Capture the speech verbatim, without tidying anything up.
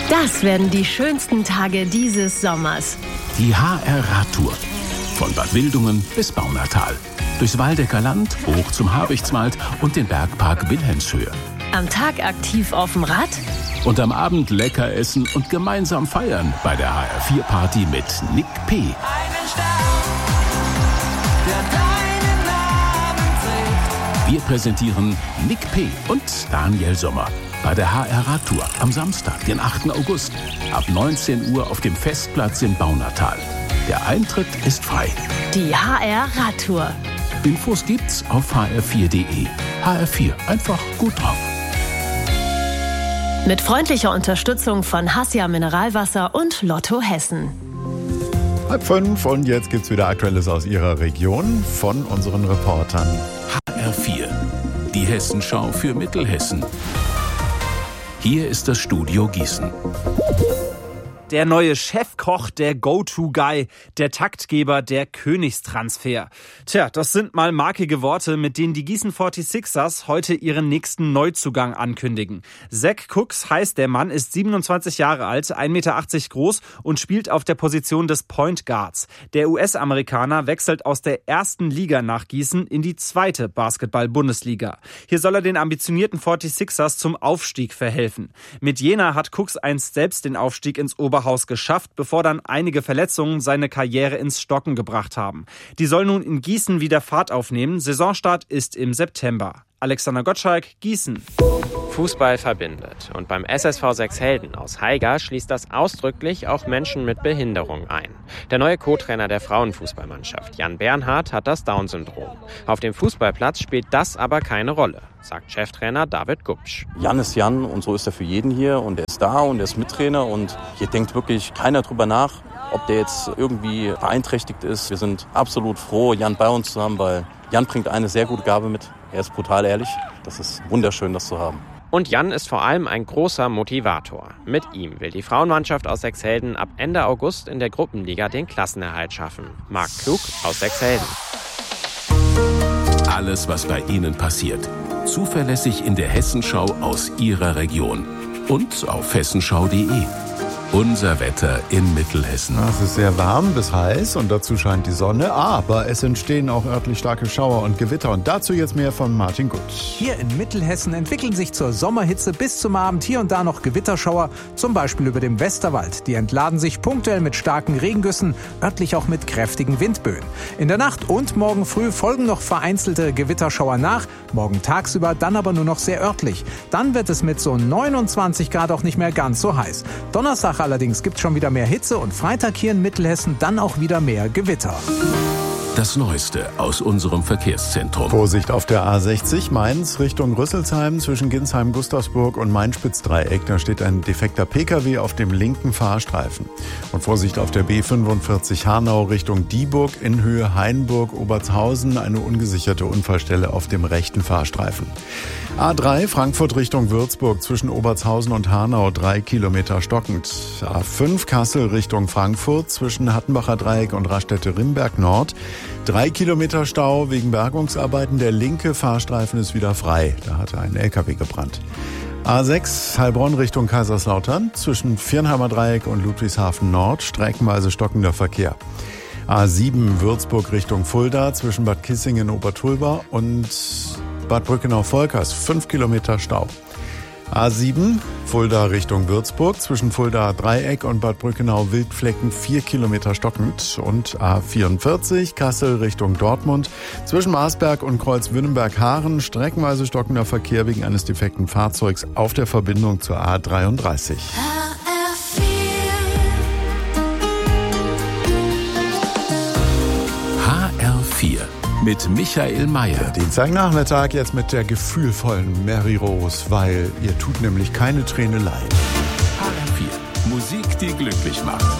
Das werden die schönsten Tage dieses Sommers. Die H R-Radtour. Von Bad Wildungen bis Baunatal. Durchs Waldecker Land, hoch zum Habichtswald und den Bergpark Wilhelmshöhe. Am Tag aktiv auf dem Rad. Und am Abend lecker essen und gemeinsam feiern bei der H R vier Party mit Nick P. Einen Stern, der deinen Namen trägt. Wir präsentieren Nick P. und Daniel Sommer bei der H R-Radtour am Samstag, den achten August, ab neunzehn Uhr auf dem Festplatz in Baunatal. Der Eintritt ist frei. Die H R-Radtour. Infos gibt's auf h r vier punkt de. H R vier, einfach gut drauf. Mit freundlicher Unterstützung von Hassia Mineralwasser und Lotto Hessen. Halb fünf und jetzt gibt's wieder Aktuelles aus Ihrer Region von unseren Reportern. H R vier, die Hessenschau für Mittelhessen. Hier ist das Studio Gießen. Der neue Chefkoch, der Go-To-Guy, der Taktgeber, der Königstransfer. Tja, das sind mal markige Worte, mit denen die Gießen forty-sixers heute ihren nächsten Neuzugang ankündigen. Zach Cooks heißt der Mann, ist siebenundzwanzig Jahre alt, ein Meter achtzig groß und spielt auf der Position des Point Guards. Der U S-Amerikaner wechselt aus der ersten Liga nach Gießen in die zweite Basketball-Bundesliga. Hier soll er den ambitionierten forty-sixers zum Aufstieg verhelfen. Mit Jena hat Cooks einst selbst den Aufstieg ins Oberhaus geschafft, bevor dann einige Verletzungen seine Karriere ins Stocken gebracht haben. Die soll nun in Gießen wieder Fahrt aufnehmen. Saisonstart ist im September. Alexander Gottschalk, Gießen. Fußball verbindet. Und beim S S V Sechshelden aus Haiger schließt das ausdrücklich auch Menschen mit Behinderung ein. Der neue Co-Trainer der Frauenfußballmannschaft, Jan Bernhard, hat das Down-Syndrom. Auf dem Fußballplatz spielt das aber keine Rolle, sagt Cheftrainer David Gubsch. Jan ist Jan und so ist er für jeden hier und er ist da und er ist Mittrainer und hier denkt wirklich keiner drüber nach, ob der jetzt irgendwie beeinträchtigt ist. Wir sind absolut froh, Jan bei uns zu haben, weil Jan bringt eine sehr gute Gabe mit. Er ist brutal ehrlich. Das ist wunderschön, das zu haben. Und Jan ist vor allem ein großer Motivator. Mit ihm will die Frauenmannschaft aus Sechshelden ab Ende August in der Gruppenliga den Klassenerhalt schaffen. Marc Klug aus Sechshelden. Alles, was bei Ihnen passiert. Zuverlässig in der Hessenschau aus Ihrer Region. Und auf hessenschau punkt de. Unser Wetter in Mittelhessen. Es ist sehr warm bis heiß und dazu scheint die Sonne, aber es entstehen auch örtlich starke Schauer und Gewitter und dazu jetzt mehr von Martin Gut. Hier in Mittelhessen entwickeln sich zur Sommerhitze bis zum Abend hier und da noch Gewitterschauer, zum Beispiel über dem Westerwald. Die entladen sich punktuell mit starken Regengüssen, örtlich auch mit kräftigen Windböen. In der Nacht und morgen früh folgen noch vereinzelte Gewitterschauer nach, morgen tagsüber dann aber nur noch sehr örtlich. Dann wird es mit so neunundzwanzig Grad auch nicht mehr ganz so heiß. Donnerstag allerdings gibt es schon wieder mehr Hitze und Freitag hier in Mittelhessen dann auch wieder mehr Gewitter. Das Neueste aus unserem Verkehrszentrum. Vorsicht auf der A sechzig Mainz Richtung Rüsselsheim zwischen Ginsheim, Gustavsburg und Main-Spitz-Dreieck. Da steht ein defekter Pkw auf dem linken Fahrstreifen. Und Vorsicht auf der B fünfundvierzig Hanau Richtung Dieburg in Höhe Hainburg, Obertshausen. Eine ungesicherte Unfallstelle auf dem rechten Fahrstreifen. A drei Frankfurt Richtung Würzburg zwischen Obertshausen und Hanau drei Kilometer stockend. A fünf Kassel Richtung Frankfurt zwischen Hattenbacher Dreieck und Raststätte-Rimberg Nord. Drei Kilometer Stau wegen Bergungsarbeiten. Der linke Fahrstreifen ist wieder frei. Da hatte ein L K W gebrannt. A sechs Heilbronn Richtung Kaiserslautern zwischen Viernheimer Dreieck und Ludwigshafen Nord. Streckenweise stockender Verkehr. A sieben Würzburg Richtung Fulda zwischen Bad Kissingen, Obertulba und Bad Brückenau-Volkers. Fünf Kilometer Stau. A sieben Fulda Richtung Würzburg zwischen Fulda Dreieck und Bad Brückenau Wildflecken vier Kilometer stockend. Und A vierundvierzig Kassel Richtung Dortmund zwischen Marsberg und Kreuz-Wünnenberg-Haaren streckenweise stockender Verkehr wegen eines defekten Fahrzeugs auf der Verbindung zur A dreiunddreißig. H R vier mit Michael Mayer. Dienstagnachmittag jetzt mit der gefühlvollen Mary Rose, weil ihr tut nämlich keine Träne leid. H R vier, Musik, die glücklich macht.